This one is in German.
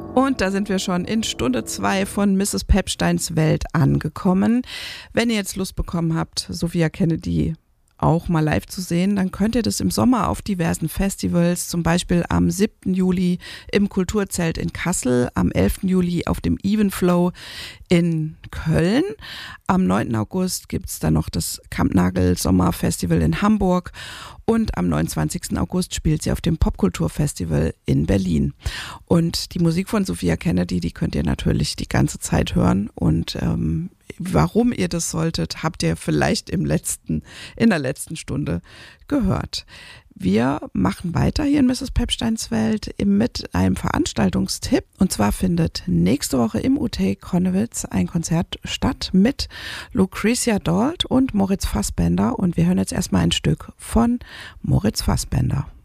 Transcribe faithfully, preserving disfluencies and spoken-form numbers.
Und da sind wir schon in Stunde zwei von Misses Pepsteins Welt angekommen. Wenn ihr jetzt Lust bekommen habt, Sophia Kennedy auch mal live zu sehen, dann könnt ihr das im Sommer auf diversen Festivals, zum Beispiel am siebten Juli im Kulturzelt in Kassel, am elften Juli auf dem Evenflow in Köln. Am neunten August gibt es dann noch das Kampnagel Sommerfestival in Hamburg und am neunundzwanzigsten August spielt sie auf dem Popkulturfestival in Berlin. Und die Musik von Sophia Kennedy, die könnt ihr natürlich die ganze Zeit hören und ähm, warum ihr das solltet, habt ihr vielleicht im letzten, in der letzten Stunde gehört. Wir machen weiter hier in Misses Pepsteins Welt mit einem Veranstaltungstipp. Und zwar findet nächste Woche im U T Konnewitz ein Konzert statt mit Lucretia Dalt und Moritz Fassbender. Und wir hören jetzt erstmal ein Stück von Moritz Fassbender.